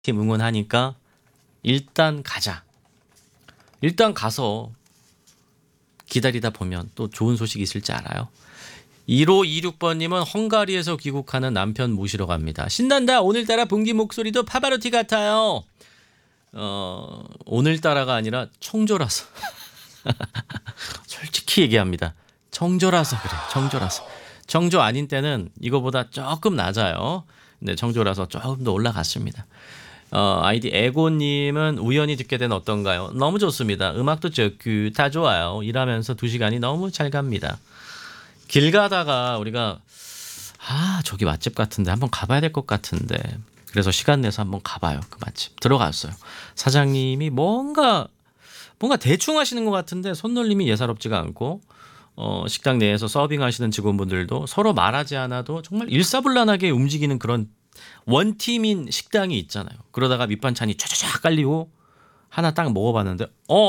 팀 응원하니까 일단 가자. 일단 가서 기다리다 보면 또 좋은 소식이 있을지 알아요. 1526번님은 헝가리에서 귀국하는 남편 모시러 갑니다. 신난다. 오늘따라 봉기 목소리도 파바로티 같아요. 오늘따라가 아니라 청조라서. 솔직히 얘기합니다. 청조라서 그래. 청조라서. 청조 아닌 때는 이거보다 조금 낮아요. 근데 청조라서 조금 더 올라갔습니다. 아이디 에고님은 우연히 듣게 된 어떤가요? 너무 좋습니다. 음악도 좋고 다 좋아요. 일하면서 2시간이 너무 잘 갑니다. 길 가다가 우리가 저기 맛집 같은데 한번 가봐야 될 것 같은데 그래서 시간 내서 한번 가봐요. 그 맛집 들어갔어요. 사장님이 뭔가 대충 하시는 것 같은데 손놀림이 예사롭지가 않고 식당 내에서 서빙하시는 직원분들도 서로 말하지 않아도 정말 일사불란하게 움직이는 그런 원팀인 식당이 있잖아요. 그러다가 밑반찬이 쫙쫙 깔리고 하나 딱 먹어봤는데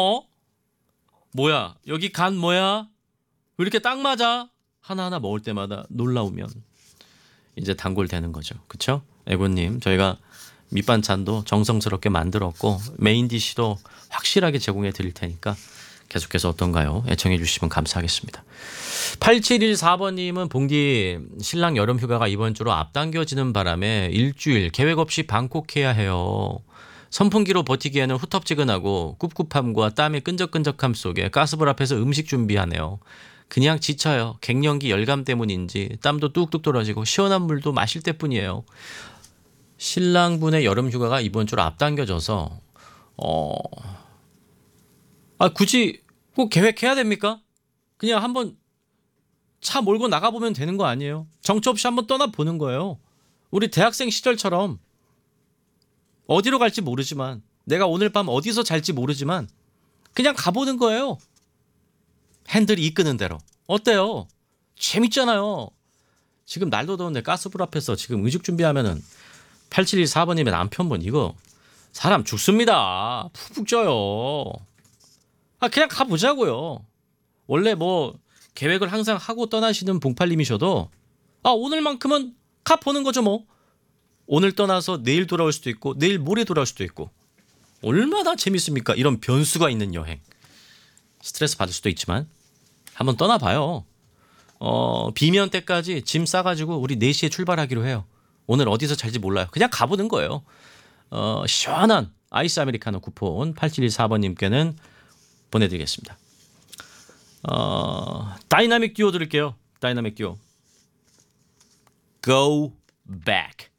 뭐야 여기 간 뭐야 왜 이렇게 딱 맞아 하나하나 먹을 때마다 놀라우면 이제 단골 되는 거죠. 그쵸? 에고님 저희가 밑반찬도 정성스럽게 만들었고 메인 디시도 확실하게 제공해 드릴 테니까 계속해서 어떤가요? 애청해 주시면 감사하겠습니다. 8714번님은 봉디 신랑 여름 휴가가 이번 주로 앞당겨지는 바람에 일주일 계획 없이 방콕해야 해요. 선풍기로 버티기에는 후텁지근하고 꿉꿉함과 땀의 끈적끈적함 속에 가스불 앞에서 음식 준비하네요. 그냥 지쳐요. 갱년기 열감 때문인지 땀도 뚝뚝 떨어지고 시원한 물도 마실 때뿐이에요. 신랑분의 여름 휴가가 이번 주로 앞당겨져서 굳이 꼭 계획해야 됩니까? 그냥 한번 차 몰고 나가보면 되는 거 아니에요? 정처 없이 한번 떠나보는 거예요. 우리 대학생 시절처럼 어디로 갈지 모르지만 내가 오늘 밤 어디서 잘지 모르지만 그냥 가보는 거예요. 핸들이 이끄는 대로. 어때요? 재밌잖아요. 지금 날도 더운데 가스불 앞에서 지금 음식 준비하면은 8714번님의 남편분 이거 사람 죽습니다. 푹푹 쪄요. 그냥 가보자고요. 원래 뭐 계획을 항상 하고 떠나시는 봉팔님이셔도 오늘만큼은 가보는 거죠 뭐. 오늘 떠나서 내일 돌아올 수도 있고 내일 모레 돌아올 수도 있고 얼마나 재밌습니까? 이런 변수가 있는 여행. 스트레스 받을 수도 있지만 한번 떠나봐요. 비면 때까지 짐 싸가지고 우리 4시에 출발하기로 해요. 오늘 어디서 잘지 몰라요. 그냥 가보는 거예요. 시원한 아이스 아메리카노 쿠폰 8714번님께는 보내드리겠습니다. 다이나믹 듀오 들을게요. 다이나믹 듀오 Go Back.